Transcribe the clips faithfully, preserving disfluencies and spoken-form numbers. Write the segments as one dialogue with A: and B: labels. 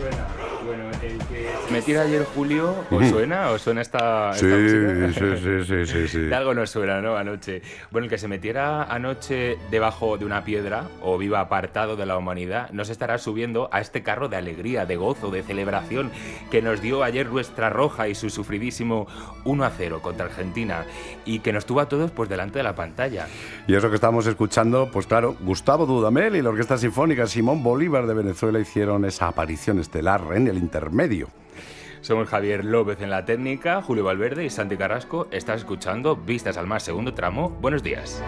A: suena. Bueno, el que se metiera ayer Julio, ¿os suena? ¿Os suena esta,
B: Sí,
A: esta música?
B: sí, sí, sí, sí, sí.
A: De algo nos suena, ¿no? Anoche. Bueno, el que se metiera anoche debajo de una piedra o viva apartado de la humanidad, no se estará subiendo a este carro de alegría, de gozo, de celebración que nos dio ayer nuestra roja y su sufridísimo uno a cero contra Argentina y que nos tuvo a todos pues delante de la pantalla.
B: Y eso que estamos escuchando, pues claro, Gustavo Dudamel y la Orquesta Sinfónica Simón Bolívar de Venezuela hicieron esa aparición estelar en el intermedio.
A: Somos Javier López en la técnica, Julio Valverde y Santi Carrasco. Estás escuchando Vistas al Mar, segundo tramo. Buenos días.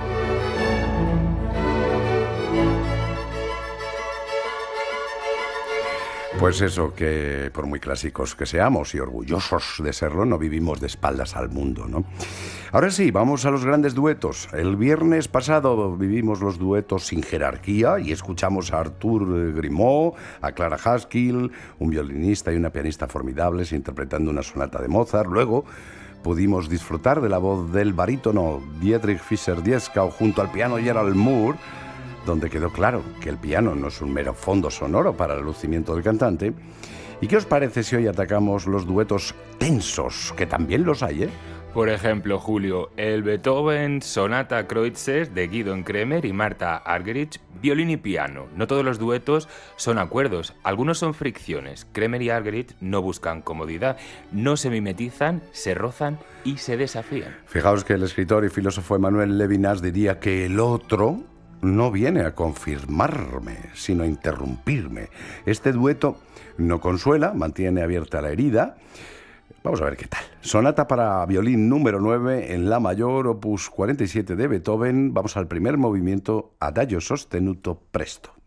B: Pues eso, que por muy clásicos que seamos y orgullosos de serlo, no vivimos de espaldas al mundo, ¿no? Ahora sí, vamos a los grandes duetos. El viernes pasado vivimos los duetos sin jerarquía y escuchamos a Artur Grimaud, a Clara Haskell, un violinista y una pianista formidables interpretando una sonata de Mozart. Luego pudimos disfrutar de la voz del barítono Dietrich Fischer-Dieskau junto al piano Gerald Moore, donde quedó claro que el piano no es un mero fondo sonoro para el lucimiento del cantante. ¿Y qué os parece si hoy atacamos los duetos tensos, que también los hay, eh?
A: Por ejemplo, Julio, el Beethoven Sonata Kreuzes de Guido Kremer y Marta Argerich, violín y piano. No todos los duetos son acuerdos, algunos son fricciones. Kremer y Argerich no buscan comodidad, no se mimetizan, se rozan y se desafían.
B: Fijaos que el escritor y filósofo Emmanuel Levinas diría que el otro no viene a confirmarme, sino a interrumpirme. Este dueto no consuela, mantiene abierta la herida. Vamos a ver qué tal. Sonata para violín número nueve en la mayor, opus cuarenta y siete de Beethoven. Vamos al primer movimiento, Adagio sostenuto presto.